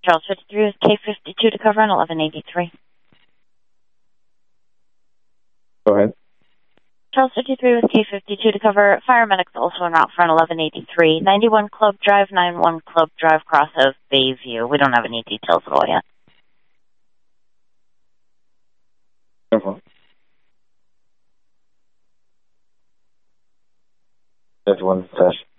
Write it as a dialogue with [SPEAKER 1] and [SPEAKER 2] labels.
[SPEAKER 1] Charles 53 with K52 to cover on 1183.
[SPEAKER 2] Go ahead.
[SPEAKER 1] Charles 53 with K52 to cover. Fire medics also en route for an 1183. 91 Club Drive, 91 Club Drive, cross of Bayview. We don't have any details at all yet.
[SPEAKER 2] No problem. Everyone,